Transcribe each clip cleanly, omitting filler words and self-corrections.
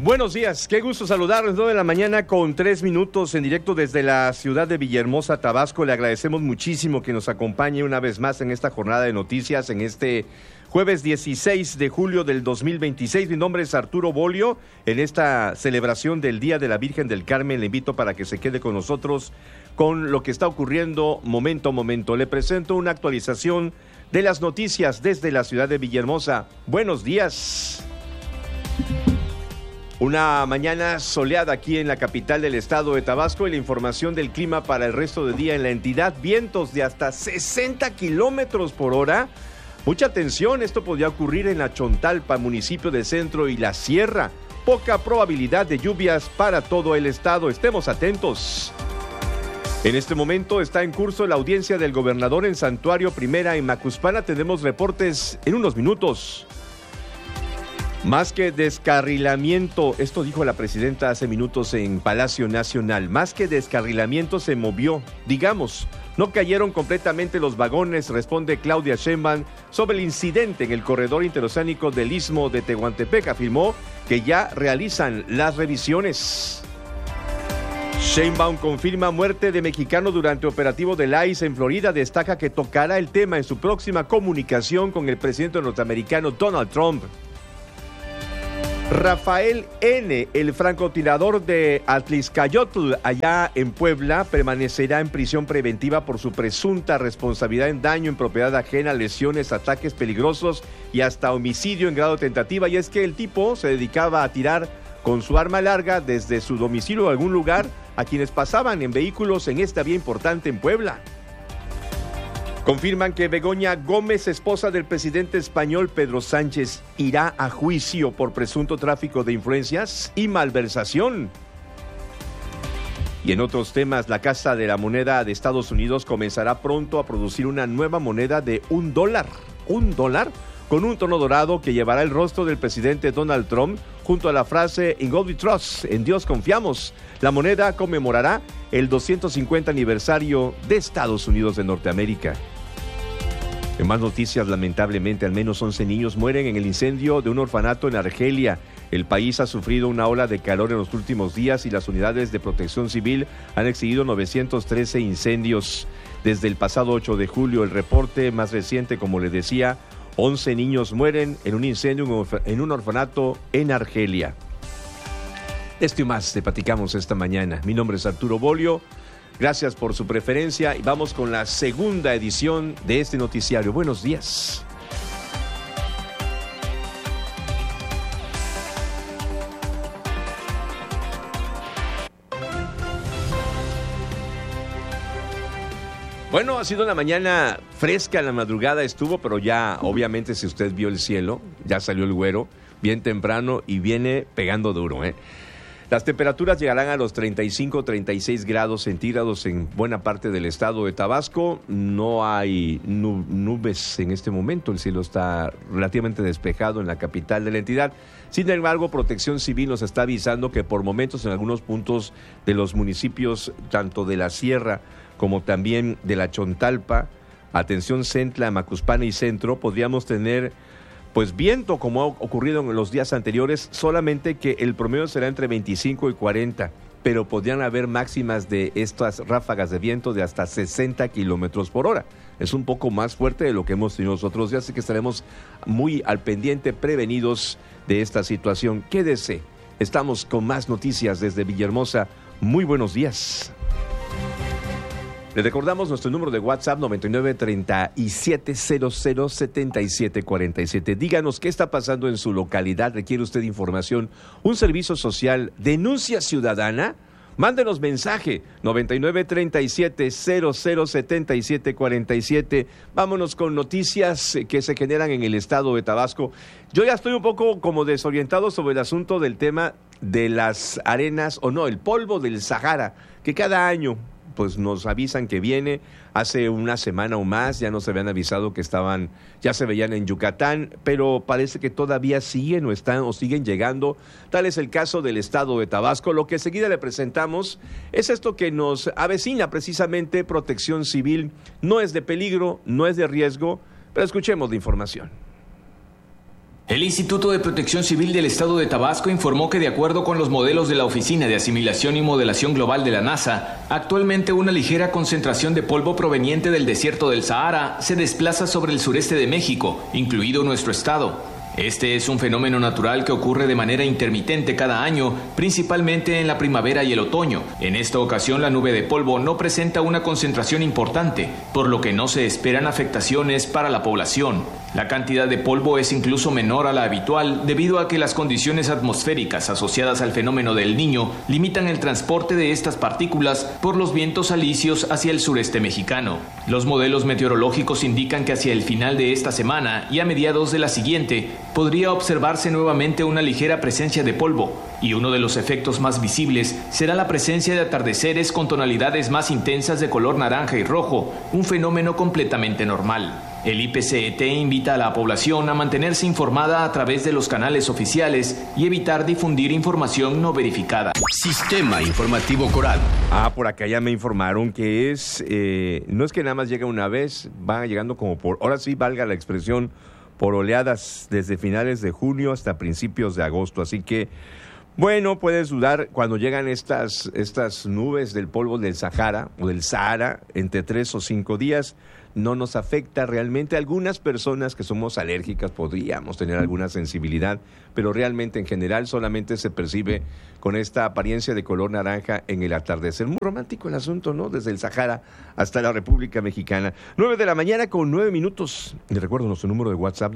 Buenos días, qué gusto saludarles, 9 de la mañana con 3 minutos en directo desde la ciudad de Villahermosa, Tabasco. Le agradecemos muchísimo que nos acompañe una vez más en esta jornada de noticias, en este jueves 16 de julio del 2026. Mi nombre es Arturo Bolio. En esta celebración del Día de la Virgen del Carmen, le invito para que se quede con nosotros con lo que está ocurriendo momento a momento. Le presento una actualización de las noticias desde la ciudad de Villahermosa. Buenos días. Una mañana soleada aquí en la capital del estado de Tabasco y la información del clima para el resto del día en la entidad. Vientos de hasta 60 kilómetros por hora. Mucha atención, esto podría ocurrir en la Chontalpa, municipio de Centro y la Sierra. Poca probabilidad de lluvias para todo el estado. Estemos atentos. En este momento está en curso la audiencia del gobernador en Santuario Primera en Macuspana. Tendremos reportes en unos minutos. Más que descarrilamiento, esto dijo la presidenta hace minutos en Palacio Nacional, más que descarrilamiento se movió, digamos, no cayeron completamente los vagones, responde Claudia Sheinbaum sobre el incidente en el corredor interoceánico del Istmo de Tehuantepec. Afirmó que ya realizan las revisiones. Sheinbaum confirma muerte de mexicano durante operativo del ICE en Florida. Destaca que tocará el tema en su próxima comunicación con el presidente norteamericano Donald Trump. Rafael N., el francotirador de Atlixcayotl, allá en Puebla, permanecerá en prisión preventiva por su presunta responsabilidad en daño en propiedad ajena, lesiones, ataques peligrosos y hasta homicidio en grado de tentativa. Y es que el tipo se dedicaba a tirar con su arma larga desde su domicilio a algún lugar a quienes pasaban en vehículos en esta vía importante en Puebla. Confirman que Begoña Gómez, esposa del presidente español Pedro Sánchez, irá a juicio por presunto tráfico de influencias y malversación. Y en otros temas, la Casa de la Moneda de Estados Unidos comenzará pronto a producir una nueva moneda de $1. $1 con un tono dorado que llevará el rostro del presidente Donald Trump junto a la frase "In God we trust", en Dios confiamos. La moneda conmemorará el 250 aniversario de Estados Unidos de Norteamérica. En más noticias, lamentablemente, al menos 11 niños mueren en el incendio de un orfanato en Argelia. El país ha sufrido una ola de calor en los últimos días y las unidades de protección civil han extinguido 913 incendios. Desde el pasado 8 de julio, el reporte más reciente, como le decía, 11 niños mueren en un incendio en un orfanato en Argelia. Esto y más te platicamos esta mañana. Mi nombre es Arturo Bolio. Gracias por su preferencia y vamos con la segunda edición de este noticiario. Buenos días. Bueno, ha sido una mañana fresca, la madrugada estuvo, pero ya, obviamente, si usted vio el cielo, ya salió el güero, bien temprano y viene pegando duro, Las temperaturas llegarán a los 35, 36 grados centígrados en buena parte del estado de Tabasco. No hay nubes en este momento, el cielo está relativamente despejado en la capital de la entidad. Sin embargo, Protección Civil nos está avisando que por momentos en algunos puntos de los municipios, tanto de la Sierra como también de la Chontalpa, atención Centla, Macuspana y Centro, podríamos tener pues viento como ha ocurrido en los días anteriores, solamente que el promedio será entre 25 y 40, pero podrían haber máximas de estas ráfagas de viento de hasta 60 kilómetros por hora. Es un poco más fuerte de lo que hemos tenido los otros días, así que estaremos muy al pendiente, prevenidos de esta situación. Quédese, estamos con más noticias desde Villahermosa. Muy buenos días. Le recordamos nuestro número de WhatsApp 9937007747. Díganos qué está pasando en su localidad. ¿Requiere usted información? ¿Un servicio social? ¿Denuncia ciudadana? Mándenos mensaje 9937007747. Vámonos con noticias que se generan en el estado de Tabasco. Yo ya estoy un poco como desorientado sobre el asunto del tema de las arenas, el polvo del Sahara, que cada año pues nos avisan que viene. Hace una semana o más ya nos habían avisado que ya se veían en Yucatán, pero parece que todavía siguen o siguen llegando. Tal es el caso del estado de Tabasco. Lo que enseguida le presentamos es esto que nos avecina precisamente Protección Civil. No es de peligro, no es de riesgo, pero escuchemos la información. El Instituto de Protección Civil del Estado de Tabasco informó que de acuerdo con los modelos de la Oficina de Asimilación y Modelación Global de la NASA, actualmente una ligera concentración de polvo proveniente del desierto del Sahara se desplaza sobre el sureste de México, incluido nuestro estado. Este es un fenómeno natural que ocurre de manera intermitente cada año, principalmente en la primavera y el otoño. En esta ocasión la nube de polvo no presenta una concentración importante, por lo que no se esperan afectaciones para la población. La cantidad de polvo es incluso menor a la habitual debido a que las condiciones atmosféricas asociadas al fenómeno del Niño limitan el transporte de estas partículas por los vientos alisios hacia el sureste mexicano. Los modelos meteorológicos indican que hacia el final de esta semana y a mediados de la siguiente podría observarse nuevamente una ligera presencia de polvo, y uno de los efectos más visibles será la presencia de atardeceres con tonalidades más intensas de color naranja y rojo, un fenómeno completamente normal. El IPCET invita a la población a mantenerse informada a través de los canales oficiales y evitar difundir información no verificada. Sistema Informativo Coral. Por acá ya me informaron que no es que nada más llega una vez, va llegando como ahora sí valga la expresión, por oleadas desde finales de junio hasta principios de agosto. Así que, bueno, puedes dudar cuando llegan estas nubes del polvo del Sahara o del Sahara entre 3 o 5 días. No nos afecta realmente. Algunas personas que somos alérgicas podríamos tener alguna sensibilidad, pero realmente en general solamente se percibe con esta apariencia de color naranja en el atardecer. Muy romántico el asunto, ¿no? Desde el Sahara hasta la República Mexicana. 9 de la mañana con 9 minutos. Y recuerdo nuestro número de WhatsApp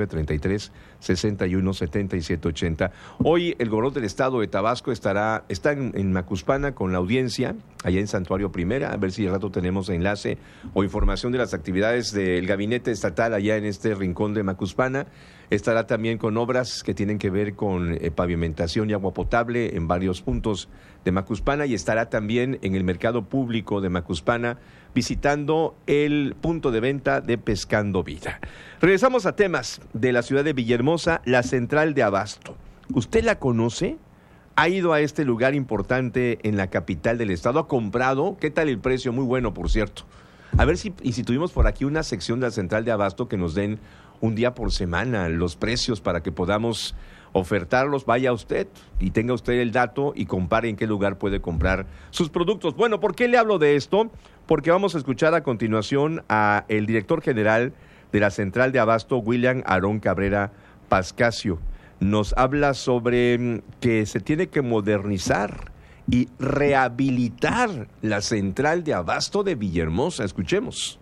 9933-617780. Hoy el gobernador del estado de Tabasco está en Macuspana con la audiencia, allá en Santuario Primera, a ver si al rato tenemos enlace o información de las actividades del gabinete estatal allá en este rincón de Macuspana. Estará también con obras que tienen que ver con pavimentación y agua potable en varios puntos de Macuspana, y estará también en el mercado público de Macuspana visitando el punto de venta de Pescando Vida. Regresamos a temas de la ciudad de Villahermosa, la central de abasto. ¿Usted la conoce? ¿Ha ido a este lugar importante en la capital del estado? ¿Ha comprado? ¿Qué tal el precio? Muy bueno, por cierto. A ver si tuvimos por aquí una sección de la central de abasto que nos den un día por semana los precios para que podamos ofertarlos. Vaya usted y tenga usted el dato y compare en qué lugar puede comprar sus productos. Bueno, ¿por qué le hablo de esto? Porque vamos a escuchar a continuación a el director general de la central de abasto, William Aarón Cabrera Pascasio. Nos habla sobre que se tiene que modernizar y rehabilitar la central de abasto de Villahermosa. Escuchemos.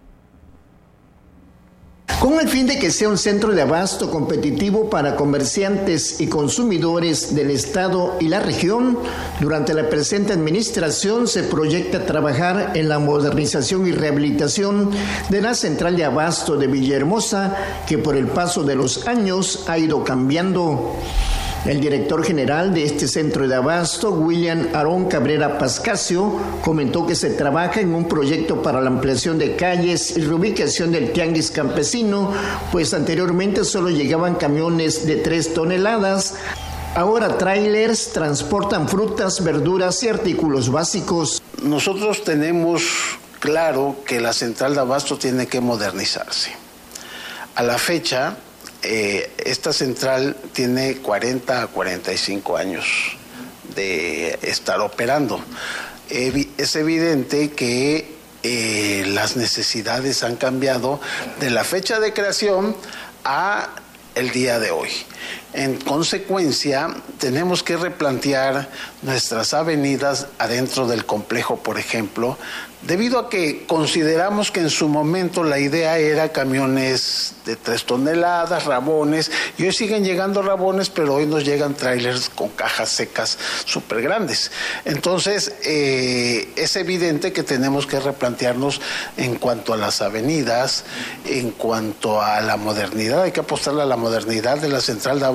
Con el fin de que sea un centro de abasto competitivo para comerciantes y consumidores del estado y la región, durante la presente administración se proyecta trabajar en la modernización y rehabilitación de la central de abasto de Villahermosa, que por el paso de los años ha ido cambiando. El director general de este centro de abasto, William Aarón Cabrera Pascasio, comentó que se trabaja en un proyecto para la ampliación de calles y reubicación del tianguis campesino, pues anteriormente solo llegaban camiones de 3 toneladas. Ahora trailers transportan frutas, verduras y artículos básicos. Nosotros tenemos claro que la central de abasto tiene que modernizarse. A la fecha, esta central tiene 40 a 45 años de estar operando. Es evidente que las necesidades han cambiado de la fecha de creación a el día de hoy. En consecuencia, tenemos que replantear nuestras avenidas adentro del complejo, por ejemplo, debido a que consideramos que en su momento la idea era camiones de 3 toneladas, rabones, y hoy siguen llegando rabones, pero hoy nos llegan trailers con cajas secas súper grandes. Entonces, es evidente que tenemos que replantearnos en cuanto a las avenidas, en cuanto a la modernidad. Hay que apostarle a la modernidad de la central de abasto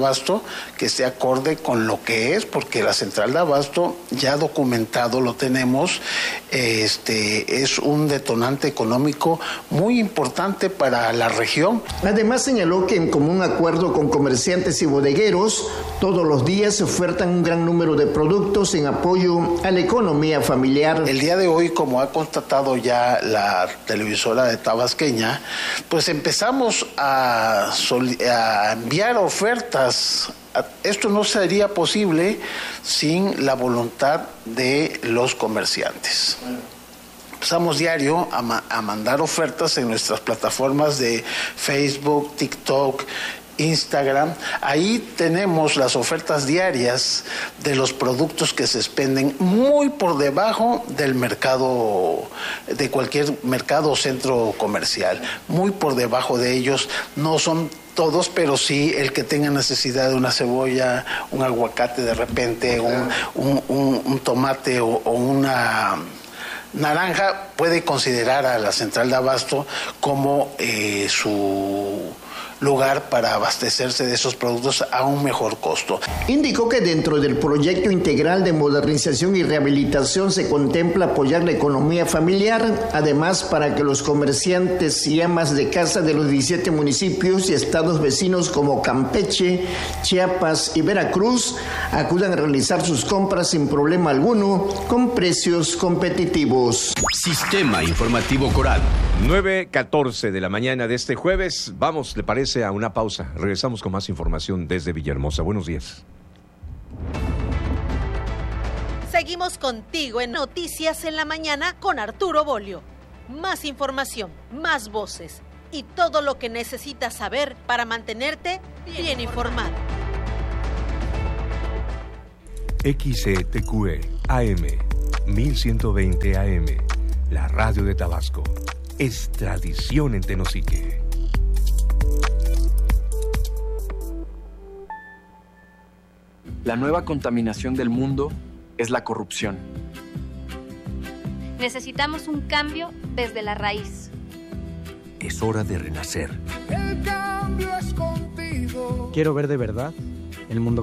abasto que esté acorde con lo que es, porque la central de abasto ya documentado lo tenemos, es un detonante económico muy importante para la región. Además señaló que en común acuerdo con comerciantes y bodegueros, todos los días se ofertan un gran número de productos en apoyo a la economía familiar. El día de hoy, como ha constatado ya la televisora de Tabasqueña, pues empezamos a enviar ofertas. Esto no sería posible sin la voluntad de los comerciantes. Empezamos diario a mandar ofertas en nuestras plataformas de Facebook, TikTok, Instagram. Ahí tenemos las ofertas diarias de los productos que se expenden muy por debajo del mercado, de cualquier mercado o centro comercial, muy por debajo de ellos. No son todos, pero sí el que tenga necesidad de una cebolla, un aguacate de repente, un tomate o una naranja, puede considerar a la central de abasto como su lugar para abastecerse de esos productos a un mejor costo. Indicó que dentro del proyecto integral de modernización y rehabilitación se contempla apoyar la economía familiar, además para que los comerciantes y amas de casa de los 17 municipios y estados vecinos como Campeche, Chiapas y Veracruz acudan a realizar sus compras sin problema alguno, con precios competitivos. Sistema Informativo Coral. 9:14 de la mañana de este jueves. Vamos, ¿le parece a una pausa? Regresamos con más información desde Villahermosa. Buenos días. Seguimos contigo en Noticias en la Mañana con Arturo Bolio. Más información, más voces y todo lo que necesitas saber para mantenerte bien informado. XETQE AM 1120 AM, la radio de Tabasco. Es tradición en Tenosique. La nueva contaminación del mundo es la corrupción. Necesitamos un cambio desde la raíz. Es hora de renacer. El cambio es contigo. Quiero ver de verdad el mundo